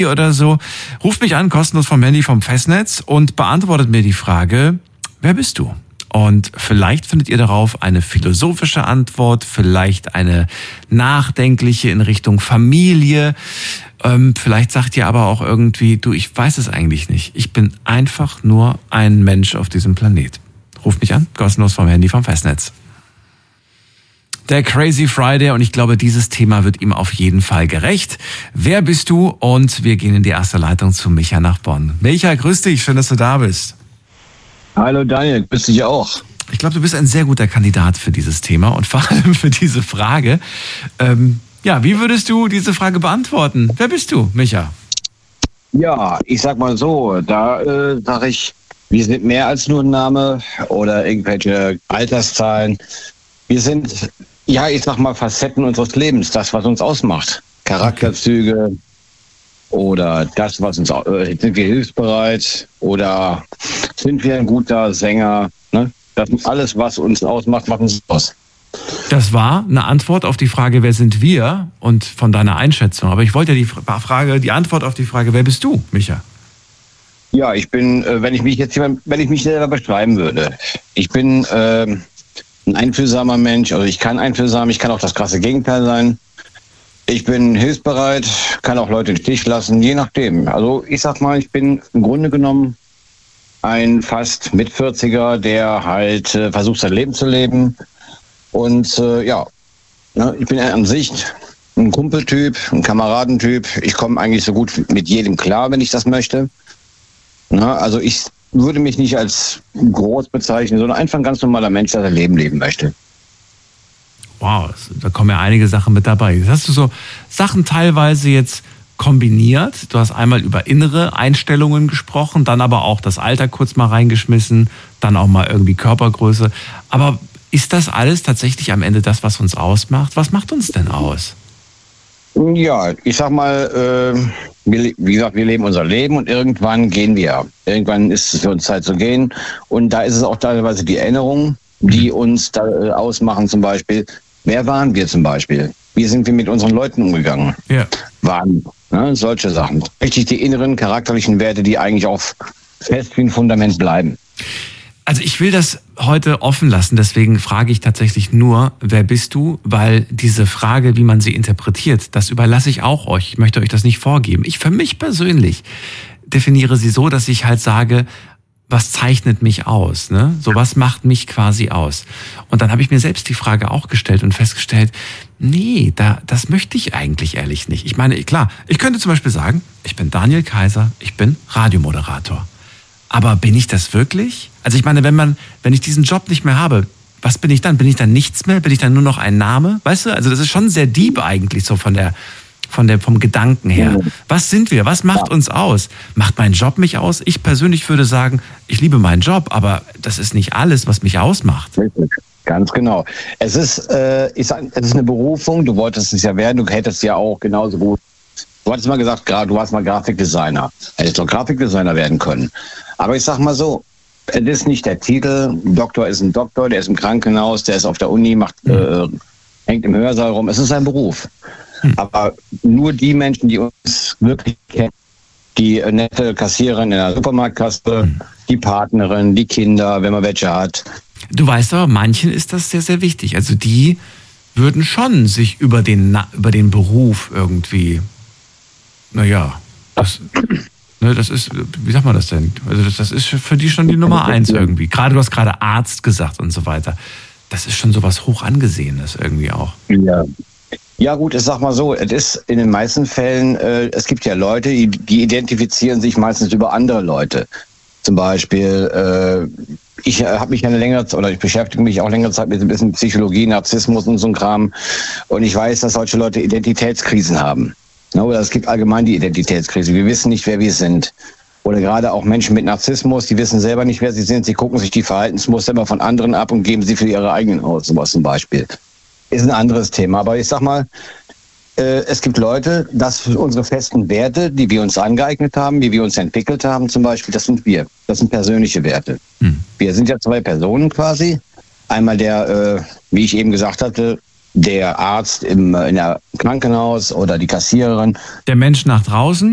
oder so, ruft mich an, kostenlos vom Handy vom Festnetz und beantwortet mir die Frage, wer bist du? Und vielleicht findet ihr darauf eine philosophische Antwort, vielleicht eine nachdenkliche in Richtung Familie. Vielleicht sagt ihr aber auch irgendwie, du, ich weiß es eigentlich nicht. Ich bin einfach nur ein Mensch auf diesem Planet. Ruft mich an, kostenlos vom Handy vom Festnetz. Der Crazy Friday und ich glaube, dieses Thema wird ihm auf jeden Fall gerecht. Wer bist du? Und wir gehen in die erste Leitung zu Micha nach Bonn. Micha, grüß dich, schön, dass du da bist. Hallo Daniel, grüß dich auch. Ich glaube, du bist ein sehr guter Kandidat für dieses Thema und vor allem für diese Frage. Wie würdest du diese Frage beantworten? Wer bist du, Micha? Ja, ich sag mal so, da sage ich, wir sind mehr als nur ein Name oder irgendwelche Alterszahlen. Wir sind, ja, ich sag mal, Facetten unseres Lebens, das, was uns ausmacht. Charakterzüge oder das, was uns, sind wir hilfsbereit oder sind wir ein guter Sänger, ne? Das ist alles, was uns ausmacht, macht uns aus. Das war eine Antwort auf die Frage, wer sind wir und von deiner Einschätzung. Aber ich wollte ja die Antwort auf die Frage, wer bist du, Micha? Ja, ich bin, wenn ich mich selber beschreiben würde, ich bin ein einfühlsamer Mensch, also ich kann einfühlsam, ich kann auch das krasse Gegenteil sein. Ich bin hilfsbereit, kann auch Leute im Stich lassen, je nachdem. Also ich sag mal, ich bin im Grunde genommen ein fast Mit-40er, der halt versucht, sein Leben zu leben. Und ich bin an sich ein Kumpeltyp, ein Kameradentyp. Ich komme eigentlich so gut mit jedem klar, wenn ich das möchte. Also ich würde mich nicht als groß bezeichnen, sondern einfach ein ganz normaler Mensch, der sein Leben leben möchte. Wow, da kommen ja einige Sachen mit dabei. Jetzt hast du so Sachen teilweise jetzt kombiniert. Du hast einmal über innere Einstellungen gesprochen, dann aber auch das Alter kurz mal reingeschmissen, dann auch mal irgendwie Körpergröße. Aber ist das alles tatsächlich am Ende das, was uns ausmacht? Was macht uns denn aus? Ja, ich sag mal, wie gesagt, wir leben unser Leben und irgendwann gehen wir. Irgendwann ist es für uns Zeit zu gehen. Und da ist es auch teilweise die Erinnerungen, die uns da ausmachen, zum Beispiel. Wer waren wir zum Beispiel? Wie sind wir mit unseren Leuten umgegangen? Ja. Solche Sachen. Richtig die inneren charakterlichen Werte, die eigentlich auch fest wie ein Fundament bleiben. Also ich will das heute offen lassen, deswegen frage ich tatsächlich nur, wer bist du? Weil diese Frage, wie man sie interpretiert, das überlasse ich auch euch. Ich möchte euch das nicht vorgeben. Ich für mich persönlich definiere sie so, dass ich halt sage, was zeichnet mich aus? Ne? So, was macht mich quasi aus? Und dann habe ich mir selbst die Frage auch gestellt und festgestellt, nee, das möchte ich eigentlich ehrlich nicht. Ich meine, klar, ich könnte zum Beispiel sagen, ich bin Daniel Kaiser, ich bin Radiomoderator. Aber bin ich das wirklich? Also ich meine, wenn ich diesen Job nicht mehr habe, was bin ich dann? Bin ich dann nichts mehr? Bin ich dann nur noch ein Name? Weißt du, also das ist schon sehr deep eigentlich so vom Gedanken her. Was sind wir? Was macht uns aus? Macht mein Job mich aus? Ich persönlich würde sagen, ich liebe meinen Job, aber das ist nicht alles, was mich ausmacht. Ganz genau. Es ist eine Berufung, du wolltest es ja werden, du hättest ja auch genauso gut. Du hattest mal gesagt, du warst mal Grafikdesigner. Hättest doch Grafikdesigner werden können. Aber ich sag mal so, es ist nicht der Titel, Doktor ist ein Doktor, der ist im Krankenhaus, der ist auf der Uni, hängt im Hörsaal rum. Es ist ein Beruf. Aber nur die Menschen, die uns wirklich kennen, die nette Kassiererin in der Supermarktkasse, die Partnerin, die Kinder, wenn man welche hat. Du weißt aber, manchen ist das sehr, sehr wichtig. Also die würden schon sich über den Beruf irgendwie, das ist, wie sagt man das denn? Also das ist für die schon die Nummer 1 irgendwie. Du hast gerade Arzt gesagt und so weiter. Das ist schon sowas hoch angesehenes irgendwie auch. Ja gut, ich sag mal so, es ist in den meisten Fällen, es gibt ja Leute, die identifizieren sich meistens über andere Leute. Zum Beispiel, ich beschäftige mich auch längere Zeit mit ein bisschen Psychologie, Narzissmus und so ein Kram. Und ich weiß, dass solche Leute Identitätskrisen haben. Oder es gibt allgemein die Identitätskrise. Wir wissen nicht, wer wir sind. Oder gerade auch Menschen mit Narzissmus, die wissen selber nicht, wer sie sind. Sie gucken sich die Verhaltensmuster immer von anderen ab und geben sie für ihre eigenen aus, sowas zum Beispiel. Ist ein anderes Thema. Aber ich sag mal, es gibt Leute, das sind unsere festen Werte, die wir uns angeeignet haben, wie wir uns entwickelt haben zum Beispiel, das sind wir. Das sind persönliche Werte. Wir sind ja 2 Personen quasi. Einmal der, wie ich eben gesagt hatte, der Arzt in der Krankenhaus oder die Kassiererin. Der Mensch nach draußen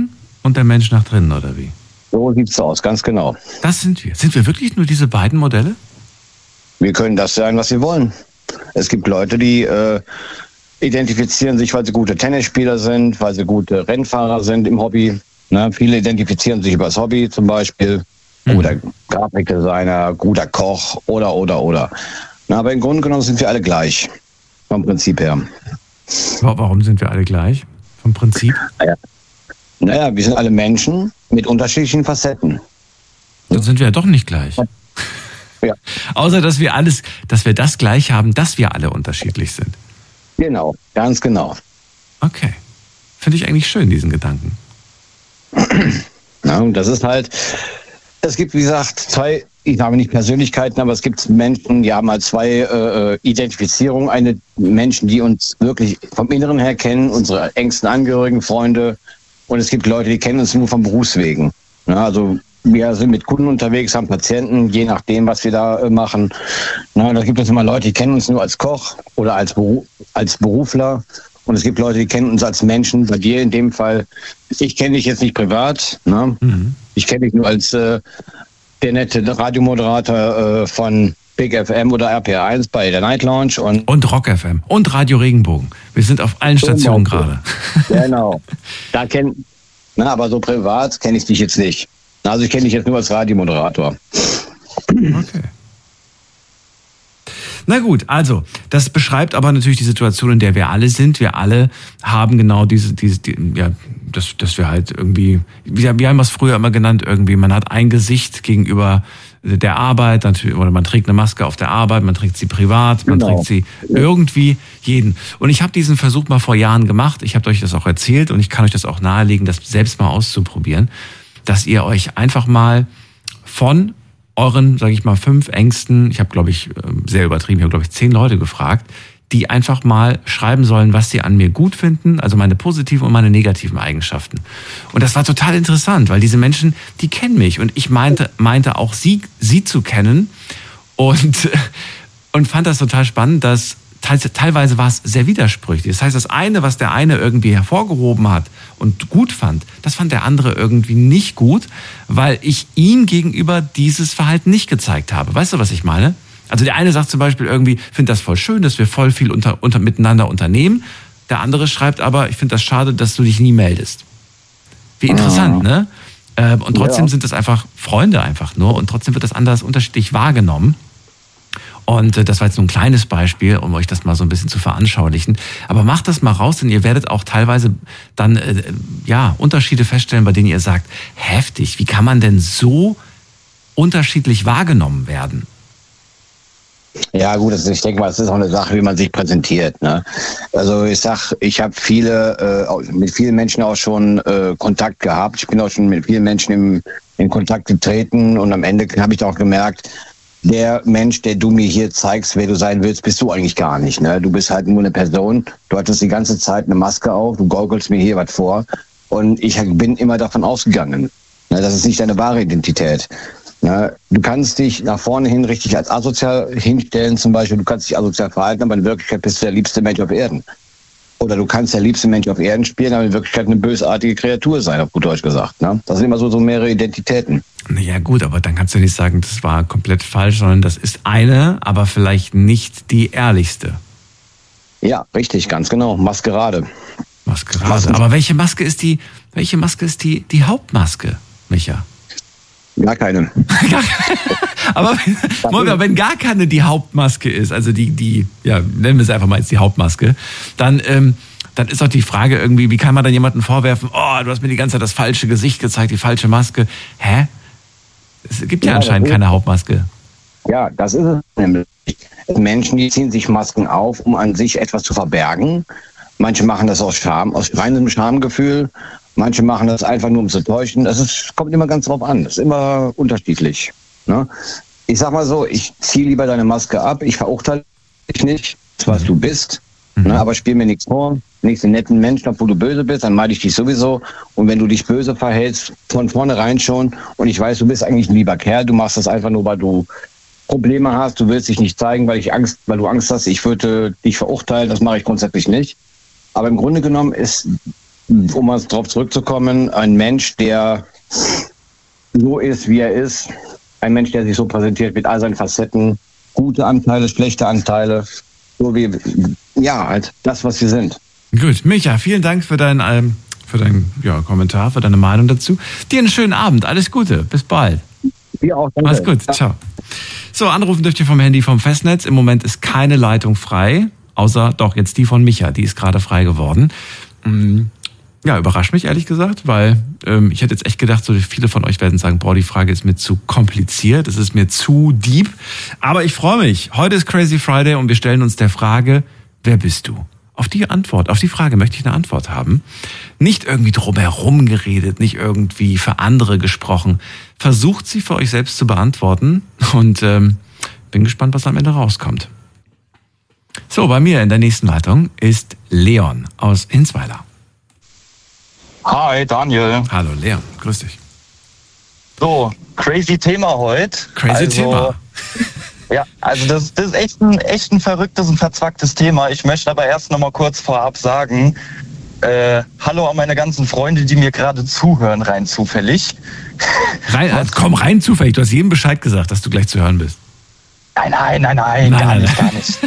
und der Mensch nach drinnen, oder wie? So sieht's aus, ganz genau. Das sind wir. Sind wir wirklich nur diese beiden Modelle? Wir können das sein, was wir wollen. Es gibt Leute, die identifizieren sich, weil sie gute Tennisspieler sind, weil sie gute Rennfahrer sind im Hobby. Ne? Viele identifizieren sich über das Hobby zum Beispiel. Guter Grafikdesigner, guter Koch oder. Na, aber im Grunde genommen sind wir alle gleich. Vom Prinzip her. Warum sind wir alle gleich? Vom Prinzip? Naja, wir sind alle Menschen mit unterschiedlichen Facetten. Dann sind wir ja doch nicht gleich. Ja. Außer, dass wir das gleich haben, dass wir alle unterschiedlich sind. Genau, ganz genau. Okay. Finde ich eigentlich schön, diesen Gedanken. Ja, und das ist halt, es gibt, wie gesagt, zwei, ich habe nicht Persönlichkeiten, aber es gibt Menschen, die haben halt zwei Identifizierungen. Eine Menschen, die uns wirklich vom Inneren her kennen, unsere engsten Angehörigen, Freunde. Und es gibt Leute, die kennen uns nur vom Berufswegen. Ja, also wir sind mit Kunden unterwegs, haben Patienten, je nachdem, was wir da machen. Na, da gibt es immer Leute, die kennen uns nur als Koch oder als Berufler. Und es gibt Leute, die kennen uns als Menschen. Bei dir in dem Fall, ich kenne dich jetzt nicht privat. Ne? Mhm. Ich kenne dich nur als der nette Radiomoderator von Big FM oder RPR1 bei der Night Lounge. Und Rock FM und Radio Regenbogen. Wir sind auf allen Stationen gerade. Genau. Aber so privat kenne ich dich jetzt nicht. Also ich kenne dich jetzt nur als Radiomoderator. Okay. Na gut, also, das beschreibt aber natürlich die Situation, in der wir alle sind. Wir alle haben genau dass wir halt irgendwie, wir haben es früher immer genannt, irgendwie, man hat ein Gesicht gegenüber der Arbeit, natürlich, oder man trägt eine Maske auf der Arbeit, man trägt sie privat, man trägt sie irgendwie jeden. Und ich habe diesen Versuch mal vor Jahren gemacht, ich habe euch das auch erzählt und ich kann euch das auch nahelegen, das selbst mal auszuprobieren, dass ihr euch einfach mal von euren, sage ich mal, 5 Ängsten, ich habe, glaube ich, sehr übertrieben, ich habe, glaube ich, 10 Leute gefragt, die einfach mal schreiben sollen, was sie an mir gut finden, also meine positiven und meine negativen Eigenschaften. Und das war total interessant, weil diese Menschen, die kennen mich und ich meinte auch sie zu kennen und fand das total spannend, dass teilweise war es sehr widersprüchlich. Das heißt, das eine, was der eine irgendwie hervorgehoben hat und gut fand, das fand der andere irgendwie nicht gut, weil ich ihm gegenüber dieses Verhalten nicht gezeigt habe. Weißt du, was ich meine? Also der eine sagt zum Beispiel irgendwie, finde das voll schön, dass wir voll viel miteinander unternehmen. Der andere schreibt aber, ich finde das schade, dass du dich nie meldest. Wie interessant, ne? Und trotzdem sind das einfach Freunde einfach nur und trotzdem wird das anders unterschiedlich wahrgenommen. Und das war jetzt nur ein kleines Beispiel, um euch das mal so ein bisschen zu veranschaulichen. Aber macht das mal raus, denn ihr werdet auch teilweise dann Unterschiede feststellen, bei denen ihr sagt, heftig, wie kann man denn so unterschiedlich wahrgenommen werden? Ja gut, ich denke mal, es ist auch eine Sache, wie man sich präsentiert. Ne? Also ich habe mit vielen Menschen auch schon Kontakt gehabt. Ich bin auch schon mit vielen Menschen in Kontakt getreten und am Ende habe ich auch gemerkt, der Mensch, der du mir hier zeigst, wer du sein willst, bist du eigentlich gar nicht. Ne? Du bist halt nur eine Person. Du hattest die ganze Zeit eine Maske auf. Du gaukelst mir hier was vor. Und ich bin immer davon ausgegangen. Ne? Das ist nicht deine wahre Identität. Ne? Du kannst dich nach vorne hin richtig als asozial hinstellen zum Beispiel. Du kannst dich asozial verhalten, aber in Wirklichkeit bist du der liebste Mensch auf Erden. Oder du kannst der liebste Mensch auf Erden spielen, aber in Wirklichkeit eine bösartige Kreatur sein, auf gut Deutsch gesagt. Ne? Das sind immer so mehrere Identitäten. Ja gut, aber dann kannst du nicht sagen, das war komplett falsch, sondern das ist eine, aber vielleicht nicht die ehrlichste. Ja, richtig, ganz genau. Maskerade. Aber welche Maske ist die Hauptmaske, Micha? Gar keine. Aber wenn gar keine die Hauptmaske ist, also nennen wir es einfach mal jetzt die Hauptmaske, dann ist doch die Frage irgendwie, wie kann man dann jemanden vorwerfen, oh, du hast mir die ganze Zeit das falsche Gesicht gezeigt, die falsche Maske. Hä? Es gibt ja anscheinend keine Hauptmaske. Ja, das ist es nämlich. Menschen, die ziehen sich Masken auf, um an sich etwas zu verbergen. Manche machen das aus Scham, aus reinem Schamgefühl. Manche machen das einfach nur, um zu täuschen. Kommt immer ganz drauf an. Das ist immer unterschiedlich. Ne? Ich sag mal so, ich ziehe lieber deine Maske ab. Ich verurteile dich nicht, was du bist. Ne? Aber spiel mir nichts vor. Nicht den netten Menschen, obwohl du böse bist, dann meide ich dich sowieso. Und wenn du dich böse verhältst, von vornherein schon, und ich weiß, du bist eigentlich ein lieber Kerl, du machst das einfach nur, weil du Probleme hast, du willst dich nicht zeigen, weil du Angst hast, ich würde dich verurteilen, das mache ich grundsätzlich nicht. Aber im Grunde genommen ist um mal drauf zurückzukommen, ein Mensch, der so ist, wie er ist, ein Mensch, der sich so präsentiert mit all seinen Facetten, gute Anteile, schlechte Anteile, so wie, halt das, was wir sind. Gut, Micha, vielen Dank für deinen Kommentar, für deine Meinung dazu. Dir einen schönen Abend, alles Gute, bis bald. Dir auch. Danke. Mach's gut, ciao. So, anrufen dürft ihr vom Handy vom Festnetz. Im Moment ist keine Leitung frei, außer doch jetzt die von Micha, die ist gerade frei geworden. Ja, überrascht mich ehrlich gesagt, weil ich hätte jetzt echt gedacht, so viele von euch werden sagen, boah, die Frage ist mir zu kompliziert, es ist mir zu deep. Aber ich freue mich. Heute ist Crazy Friday und wir stellen uns der Frage, wer bist du? Auf die Frage möchte ich eine Antwort haben. Nicht irgendwie drumherum geredet, nicht irgendwie für andere gesprochen. Versucht sie für euch selbst zu beantworten und bin gespannt, was am Ende rauskommt. So, bei mir in der nächsten Leitung ist Leon aus Hinsweiler. Hi, Daniel. Hallo Leon, grüß dich. So, crazy Thema heute. Thema. Ja, also das ist echt ein verrücktes und verzwacktes Thema. Ich möchte aber erst noch mal kurz vorab sagen, hallo an meine ganzen Freunde, die mir gerade zuhören, rein zufällig. Komm rein zufällig, du hast jedem Bescheid gesagt, dass du gleich zu hören bist. Nein, gar nicht.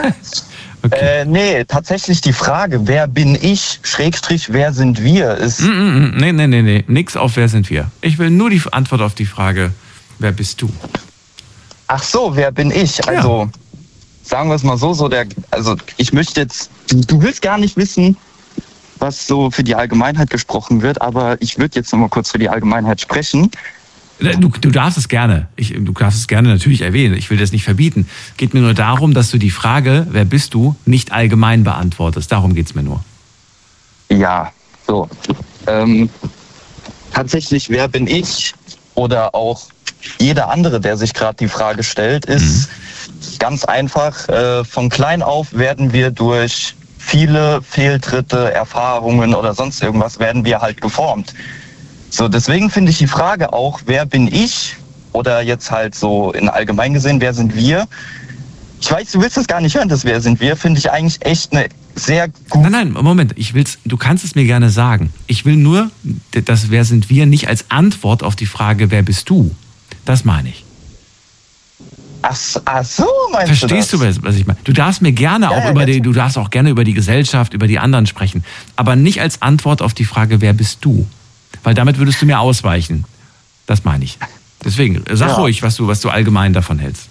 Okay. Nee, tatsächlich die Frage, wer bin ich, / wer sind wir, ist... Nee, nix auf wer sind wir. Ich will nur die Antwort auf die Frage, wer bist du? Ach so, wer bin ich? Also, sagen wir es mal so, ich möchte jetzt, du willst gar nicht wissen, was so für die Allgemeinheit gesprochen wird, aber ich würde jetzt noch mal kurz für die Allgemeinheit sprechen. Du darfst es gerne. Du darfst es gerne natürlich erwähnen. Ich will das nicht verbieten. Geht mir nur darum, dass du die Frage, wer bist du, nicht allgemein beantwortest. Darum geht's mir nur. Ja, so. Tatsächlich, wer bin ich? Oder auch jeder andere, der sich gerade die Frage stellt, ist ganz einfach. Von klein auf werden wir durch viele Fehltritte, Erfahrungen oder sonst irgendwas werden wir halt geformt. So, deswegen finde ich die Frage auch, wer bin ich? Oder jetzt halt so in allgemein gesehen, wer sind wir? Ich weiß, du willst das gar nicht hören, das wer sind wir, finde ich eigentlich echt eine sehr gute... Nein, Moment, du kannst es mir gerne sagen. Ich will nur, das wer sind wir nicht als Antwort auf die Frage, wer bist du? Das meine ich. Ach so, meinst du das? Verstehst du, was ich meine? Du darfst mir gerne du darfst auch gerne über die Gesellschaft, über die anderen sprechen, aber nicht als Antwort auf die Frage, wer bist du? Weil damit würdest du mir ausweichen. Das meine ich. Deswegen, sag ruhig, was du allgemein davon hältst.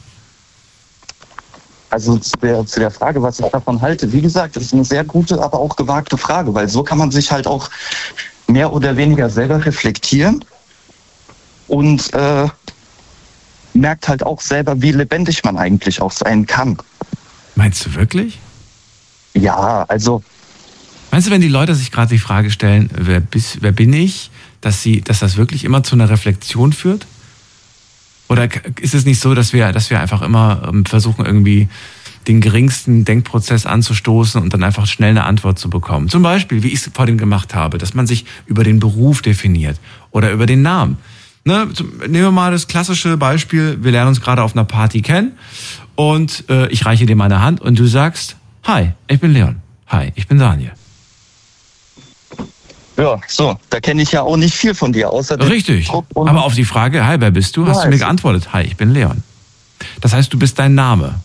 Also zu der Frage, was ich davon halte, wie gesagt, das ist eine sehr gute, aber auch gewagte Frage, weil so kann man sich halt auch mehr oder weniger selber reflektieren und merkt halt auch selber, wie lebendig man eigentlich auch sein kann. Meinst du wirklich? Ja, also... Meinst du, wenn die Leute sich gerade die Frage stellen, wer bin ich, dass das wirklich immer zu einer Reflexion führt? Oder ist es nicht so, dass wir einfach immer versuchen, irgendwie den geringsten Denkprozess anzustoßen und dann einfach schnell eine Antwort zu bekommen? Zum Beispiel, wie ich es vorhin gemacht habe, dass man sich über den Beruf definiert oder über den Namen. Ne? Nehmen wir mal das klassische Beispiel, wir lernen uns gerade auf einer Party kennen und ich reiche dir meine Hand und du sagst, hi, ich bin Leon. Hi, ich bin Daniel. Ja, so, da kenne ich ja auch nicht viel von dir, außer... Richtig, aber auf die Frage, hi, wer bist du, hast du mir geantwortet, hi, ich bin Leon. Das heißt, du bist dein Name.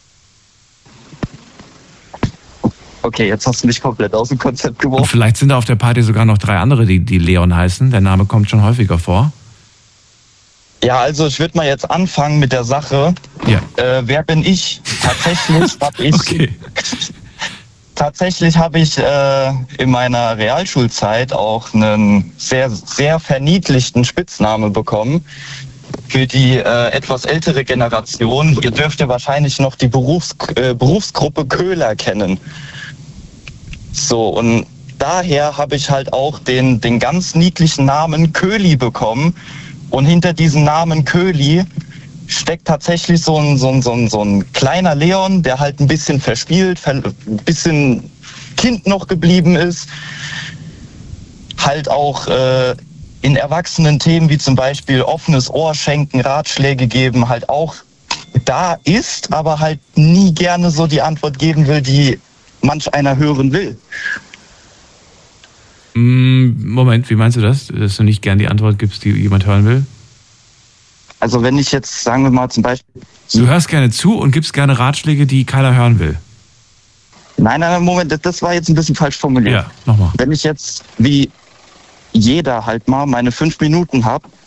Okay, jetzt hast du mich komplett aus dem Konzept geworfen. Und vielleicht sind da auf der Party sogar noch 3 andere, die Leon heißen. Der Name kommt schon häufiger vor. Ja, also ich würde mal jetzt anfangen mit der Sache. Ja. Wer bin ich? Tatsächlich habe ich in meiner Realschulzeit auch einen sehr, sehr verniedlichten Spitznamen bekommen. Für die etwas ältere Generation, ihr dürft ja wahrscheinlich noch die Berufsgruppe Köhler kennen. So, und daher habe ich halt auch den ganz niedlichen Namen Köhli bekommen. Und hinter diesem Namen Köhli steckt tatsächlich so ein kleiner Leon, der halt ein bisschen verspielt, ein bisschen Kind noch geblieben ist. Halt auch in erwachsenen Themen wie zum Beispiel offenes Ohr schenken, Ratschläge geben, halt auch da ist, aber halt nie gerne so die Antwort geben will, die manch einer hören will. Moment, wie meinst du das? Dass du nicht gern die Antwort gibst, die jemand hören will? Also wenn ich jetzt, sagen wir mal zum Beispiel... Du hörst gerne zu und gibst gerne Ratschläge, die keiner hören will. Nein, Moment, das war jetzt ein bisschen falsch formuliert. Ja, nochmal. Wenn ich jetzt, wie jeder halt mal, meine 5 Minuten habe,